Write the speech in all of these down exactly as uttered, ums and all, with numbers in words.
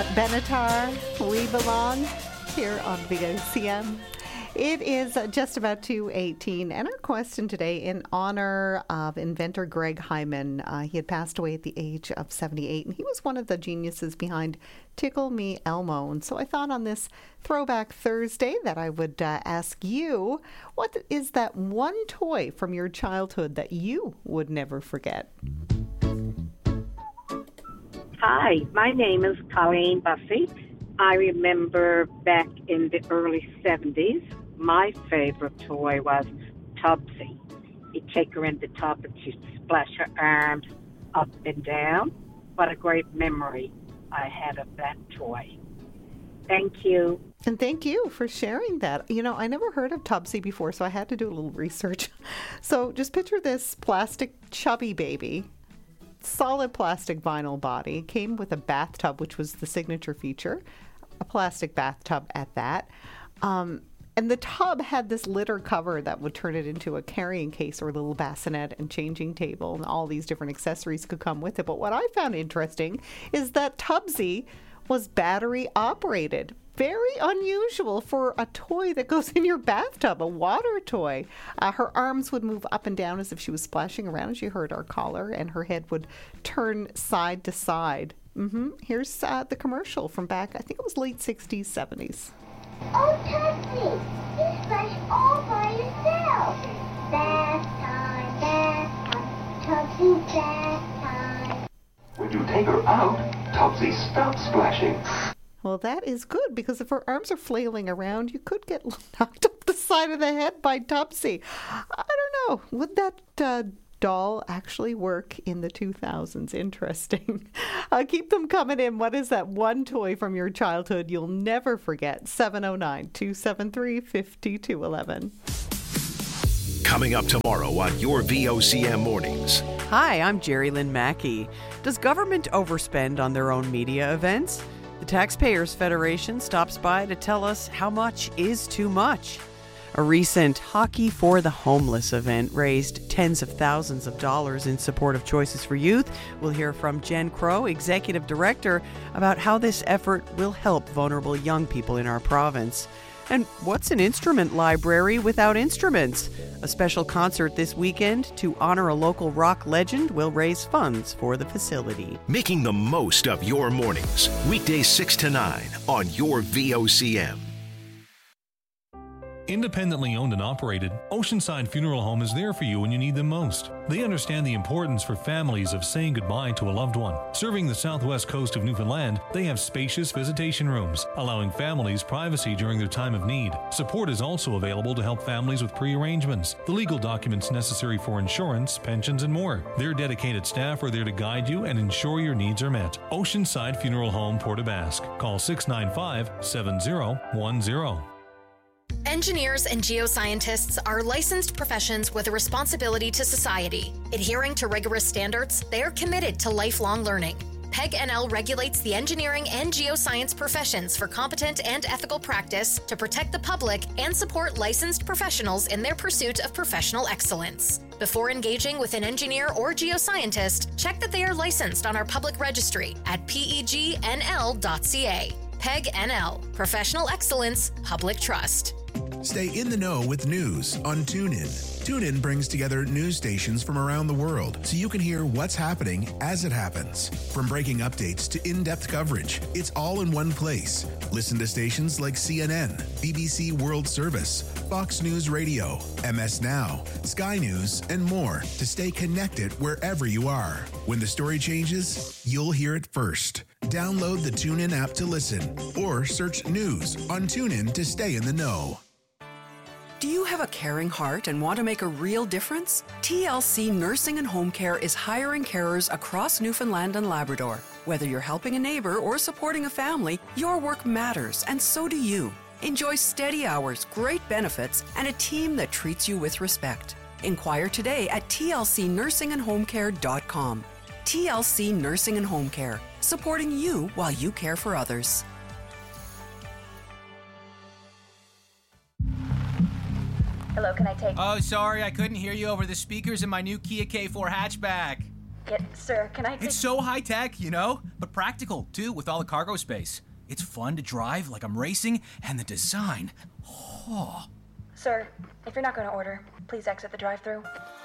Benatar, We Belong, here on V O C M. It is just about two eighteen, and our question today in honor of inventor Greg Hyman. Uh, he had passed away at the age of seventy-eight, and he was one of the geniuses behind Tickle Me Elmo. And so I thought on this Throwback Thursday that I would uh, ask you, what is that one toy from your childhood that you would never forget? Hi, my name is Colleen Bussey. I remember back in the early seventies, my favorite toy was Tubsy. You'd take her in the tub and she'd splash her arms up and down. What a great memory I had of that toy. Thank you. And thank you for sharing that. You know, I never heard of Tubsy before, so I had to do a little research. So just picture this plastic chubby baby, solid plastic vinyl body, came with a bathtub, which was the signature feature, a plastic bathtub at that. Um, and the tub had this litter cover that would turn it into a carrying case or a little bassinet and changing table, and all these different accessories could come with it. But what I found interesting is that Tubsy was battery operated. Very unusual for a toy that goes in your bathtub, a water toy. Uh, her arms would move up and down as if she was splashing around as you heard our caller, and her head would turn side to side. Mm-hmm. Here's uh, the commercial from back, I think it was late sixties, seventies. Oh, Tubsy, you splash all by yourself. Bath time, bath time, Tubsy, bath time. When you take her out, Tubsy stops splashing. Well, that is good, because if her arms are flailing around, you could get knocked up the side of the head by Tubsy. I don't know. Would that uh, doll actually work in the two thousands? Interesting. Uh, keep them coming in. What is that one toy from your childhood you'll never forget? seven oh nine, two seven three, five two one one. Coming up tomorrow on your V O C M Mornings. Hi, I'm Jerry Lynn Mackey. Does government overspend on their own media events? The Taxpayers Federation stops by to tell us how much is too much. A recent Hockey for the Homeless event raised tens of thousands of dollars in support of Choices for Youth. We'll hear from Jen Crow, Executive Director, about how this effort will help vulnerable young people in our province. And what's an instrument library without instruments? A special concert this weekend to honor a local rock legend will raise funds for the facility. Making the most of your mornings. Weekdays six to nine on your V O C M. Independently owned and operated, Oceanside Funeral Home is there for you when you need them most. They understand the importance for families of saying goodbye to a loved one. Serving the southwest coast of Newfoundland, they have spacious visitation rooms, allowing families privacy during their time of need. Support is also available to help families with pre-arrangements, the legal documents necessary for insurance, pensions, and more. Their dedicated staff are there to guide you and ensure your needs are met. Oceanside Funeral Home, Port aux Basques. Call six nine five, seven zero one zero. Engineers and geoscientists are licensed professions with a responsibility to society. Adhering to rigorous standards, they are committed to lifelong learning. P E G N L regulates the engineering and geoscience professions for competent and ethical practice to protect the public and support licensed professionals in their pursuit of professional excellence. Before engaging with an engineer or geoscientist, check that they are licensed on our public registry at P E G N L dot C A. P E G N L, Professional Excellence, Public Trust. Stay in the know with news on TuneIn. TuneIn brings together news stations from around the world so you can hear what's happening as it happens. From breaking updates to in-depth coverage, it's all in one place. Listen to stations like C N N, B B C World Service, Fox News Radio, M S Now, Sky News, and more to stay connected wherever you are. When the story changes, you'll hear it first. Download the TuneIn app to listen or search news on TuneIn to stay in the know. Do you have a caring heart and want to make a real difference? T L C Nursing and Home Care is hiring carers across Newfoundland and Labrador. Whether you're helping a neighbor or supporting a family, your work matters, and so do you. Enjoy steady hours, great benefits, and a team that treats you with respect. Inquire today at T L C nursing and home care dot com. T L C Nursing and Home Care, supporting you while you care for others. Hello, can I take... Oh, sorry, I couldn't hear you over the speakers in my new Kia K four hatchback. Yeah, sir, can I take... It's so high-tech, you know, but practical, too, with all the cargo space. It's fun to drive like I'm racing, and the design. Oh. Sir, if you're not going to order, please exit the drive-thru.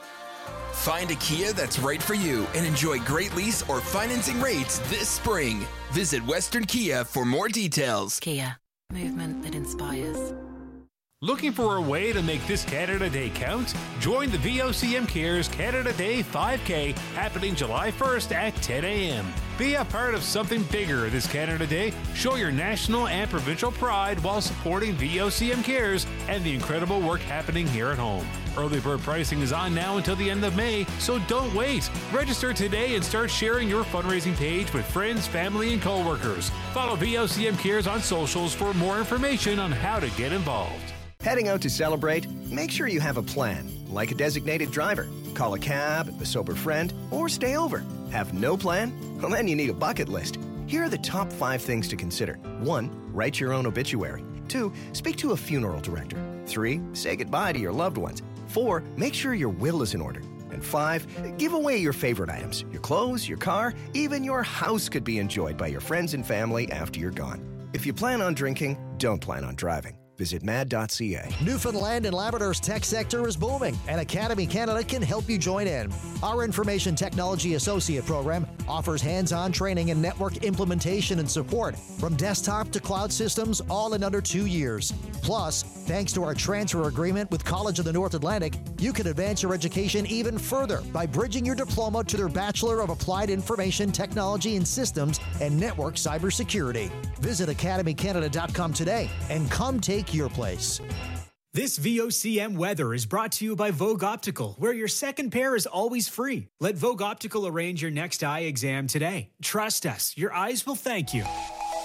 Find a Kia that's right for you and enjoy great lease or financing rates this spring. Visit Western Kia for more details. Kia, movement that inspires. Looking for a way to make this Canada Day count? Join the V O C M Cares Canada Day five K happening July first at ten a.m. Be a part of something bigger this Canada Day. Show your national and provincial pride while supporting V O C M Cares and the incredible work happening here at home. Early bird pricing is on now until the end of May, so don't wait. Register today and start sharing your fundraising page with friends, family, and coworkers. Follow V O C M Cares on socials for more information on how to get involved. Heading out to celebrate? Make sure you have a plan, like a designated driver. Call a cab, a sober friend, or stay over. Have no plan? Well, then you need a bucket list. Here are the top five things to consider. One, write your own obituary. Two, speak to a funeral director. Three, say goodbye to your loved ones. Four, make sure your will is in order. And five, give away your favorite items. Your clothes, your car, even your house could be enjoyed by your friends and family after you're gone. If you plan on drinking, don't plan on driving. Visit mad dot c a. Newfoundland and Labrador's tech sector is booming, and Academy Canada can help you join in. Our Information Technology Associate program offers hands-on training in network implementation and support, from desktop to cloud systems, all in under two years. Plus, thanks to our transfer agreement with College of the North Atlantic, you can advance your education even further by bridging your diploma to their Bachelor of Applied Information Technology and Systems and Network Cybersecurity. Visit academy canada dot com today and come take your place. This V O C M weather is brought to you by Vogue Optical, where your second pair is always free. Let Vogue Optical arrange your next eye exam today. Trust us, your eyes will thank you.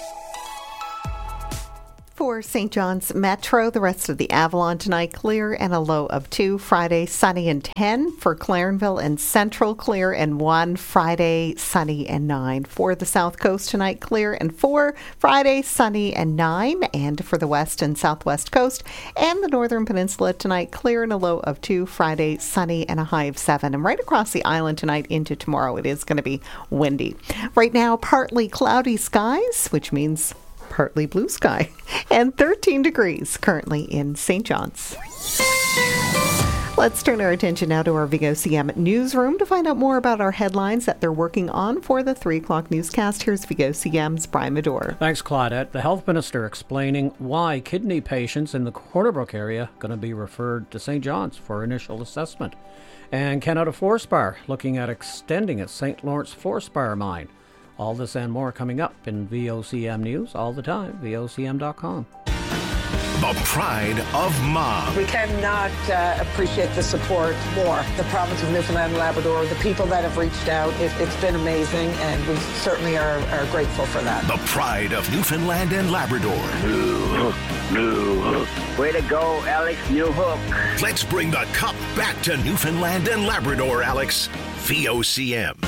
For Saint John's Metro, the rest of the Avalon tonight, clear and a low of two. Friday, sunny and ten. For Clarenville and Central, clear and one. Friday, sunny and nine. For the South Coast tonight, clear and four. Friday, sunny and nine. And for the West and Southwest Coast and the Northern Peninsula tonight, clear and a low of two. Friday, sunny and a high of seven. And right across the island tonight into tomorrow, it is going to be windy. Right now, partly cloudy skies, which means partly blue sky, and thirteen degrees currently in Saint John's. Let's turn our attention now to our V O C M newsroom to find out more about our headlines that they're working on for the three o'clock newscast. Here's V O C M's Brian Medore. Thanks, Claudette. The health minister explaining why kidney patients in the Corner Brook area are going to be referred to Saint John's for initial assessment. And Canada Forest Bar looking at extending its Saint Lawrence Forest Bar mine. All this and more coming up in V O C M News all the time, V O C M dot com. The pride of Mom. We cannot uh, appreciate the support more. The province of Newfoundland and Labrador, the people that have reached out, it, it's been amazing, and we certainly are, are grateful for that. The pride of Newfoundland and Labrador. New Hook, New Hook. Way to go, Alex, New Hook. Let's bring the cup back to Newfoundland and Labrador, Alex. V O C M.